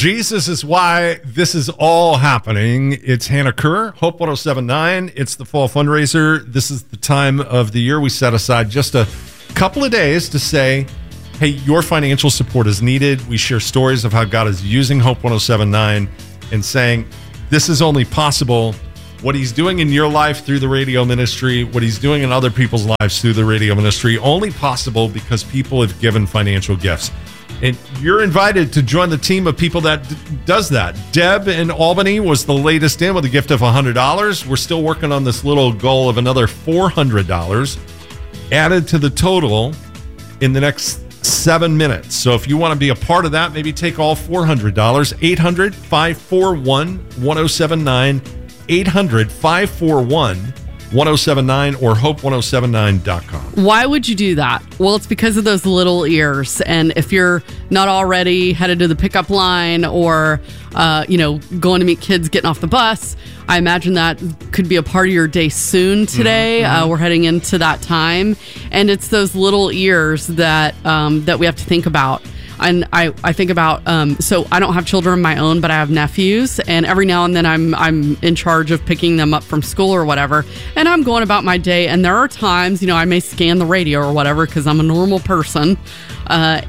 Jesus is why this is all happening. It's Hannah Kerr, Hope 107.9. It's the fall fundraiser. This is the time of the year we set aside just a couple of days to say, hey, your financial support is needed. We share stories of how God is using Hope 107.9 and saying, this is only possible. What he's doing in your life through the radio ministry, what he's doing in other people's lives through the radio ministry, only possible because people have given financial gifts. And you're invited to join the team of people that does that. Deb in Albany was the latest in with a gift of $100. We're still working on this little goal of another $400 added to the total in the next 7 minutes. So if you want to be a part of that, maybe take all $400. 800-541-1079. 800-541-1079 or hope1079.com. Why would you do that? Well, it's because of those little ears. And if you're not already headed to the pickup line or, going to meet kids getting off the bus, I imagine that could be a part of your day soon today. Mm-hmm. We're heading into that time. And it's those little ears that we have to think about. And I think about, so I don't have children of my own, but I have nephews. And every now and then I'm in charge of picking them up from school or whatever. And I'm going about my day. And there are times, I may scan the radio or whatever because I'm a normal person. But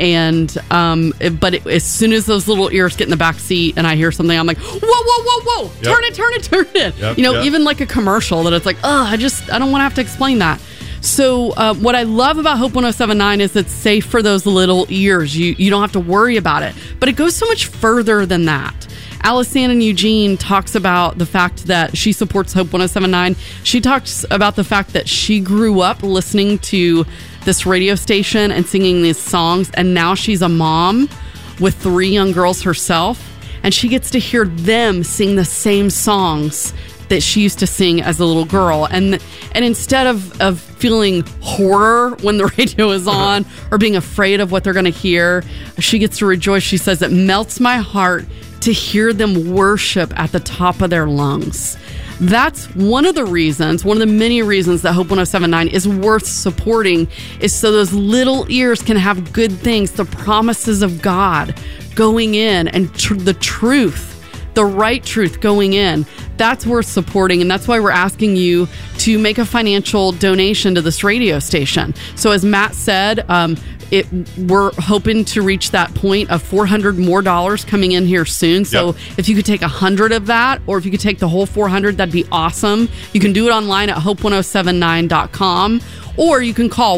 as soon as those little ears get in the back seat and I hear something, I'm like, whoa, Yep. turn it. Yep, even like a commercial that it's like, I don't want to have to explain that. So what I love about Hope 107.9 is it's safe for those little ears. You don't have to worry about it. But it goes so much further than that. Allison in Eugene talks about the fact that she supports Hope 107.9. She talks about the fact that she grew up listening to this radio station and singing these songs. And now she's a mom with 3 young girls herself. And she gets to hear them sing the same songs that she used to sing as a little girl. And instead of feeling horror when the radio is on or being afraid of what they're going to hear, she gets to rejoice. She says, it melts my heart to hear them worship at the top of their lungs. That's one of the many reasons that Hope 107.9 is worth supporting, is so those little ears can have good things, the promises of God going in, and the truth, the right truth going in. That's worth supporting, and that's why we're asking you to make a financial donation to this radio station. So as Matt said, we're hoping to reach that point of $400 more coming in here soon. So If you could take 100 of that, or if you could take the whole 400, that'd be awesome. You can do it online at hope1079.com. Or you can call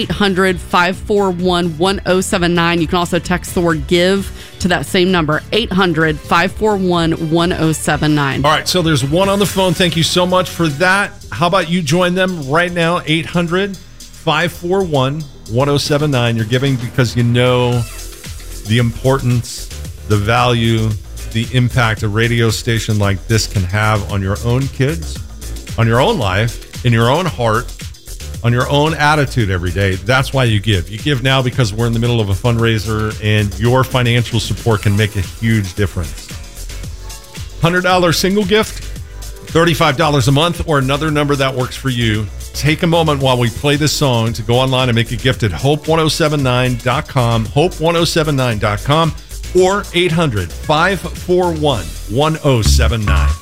1-800-541-1079. You can also text the word GIVE to that same number, 800-541-1079. All right, so there's one on the phone. Thank you so much for that. How about you join them right now, 800-541-1079. You're giving because you know the importance, the value, the impact a radio station like this can have on your own kids, on your own life, in your own heart, on your own attitude every day. That's why you give. You give now because we're in the middle of a fundraiser, and your financial support can make a huge difference. $100 single gift, $35 a month, or another number that works for you. Take a moment while we play this song to go online and make a gift at hope1079.com, hope1079.com, or 800-541-1079.